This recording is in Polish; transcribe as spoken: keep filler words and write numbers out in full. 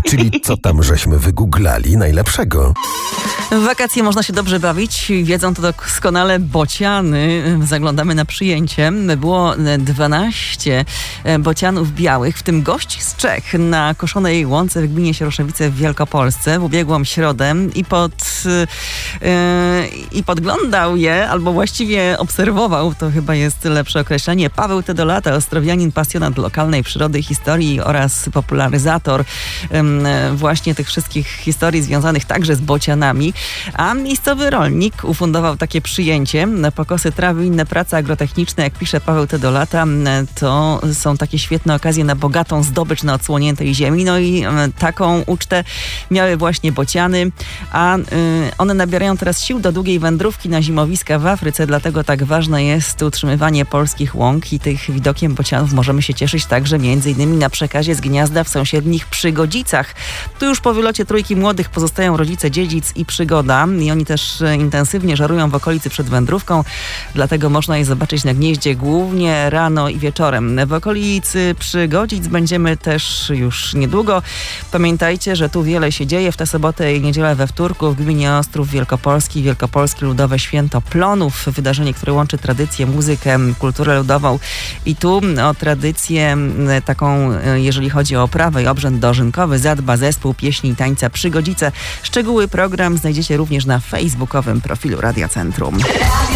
Czyli co tam żeśmy wygooglali najlepszego? W wakacje można się dobrze bawić. Wiedzą to doskonale bociany. Zaglądamy na przyjęcie. Było dwanaście bocianów białych, w tym gość z Czech na Koszonej Łące w gminie Sieroszewice w Wielkopolsce w ubiegłą środę i, pod, yy, i podglądał je, albo właściwie obserwował, to chyba jest lepsze określenie, Paweł Tedolata, ostrowianin, pasjonat lokalnej przyrody, historii oraz popularyzator yy, właśnie tych wszystkich historii związanych także z bocianami. A miejscowy rolnik ufundował takie przyjęcie. Pokosy trawy i inne prace agrotechniczne, jak pisze Paweł Tedolata, to są takie świetne okazje na bogatą zdobycz na odsłoniętej ziemi. No i taką ucztę miały właśnie bociany, a one nabierają teraz sił do długiej wędrówki na zimowiska w Afryce, dlatego tak ważne jest utrzymywanie polskich łąk i tych widokiem bocianów możemy się cieszyć także między innymi na przekazie z gniazda w sąsiednich Przygodzicach. Tu już po wylocie trójki młodych pozostają rodzice dziedzic i Przygoda i oni też intensywnie żarują w okolicy przed wędrówką, dlatego można je zobaczyć na gnieździe głównie rano i wieczorem. W okolicy Przygodzic będziemy też już niedługo. Pamiętajcie, że tu wiele się dzieje w tę sobotę i niedzielę we wtorku w gminie Ostrów Wielkopolski, Wielkopolskie Ludowe Święto Plonów, wydarzenie, które łączy tradycję, muzykę, kulturę ludową i tu o tradycję taką, jeżeli chodzi o oprawę i obrzęd dożynkowy, zadba zespół pieśni i tańca Przygodzice. Szczegóły program znajdziecie również na facebookowym profilu Radia Centrum.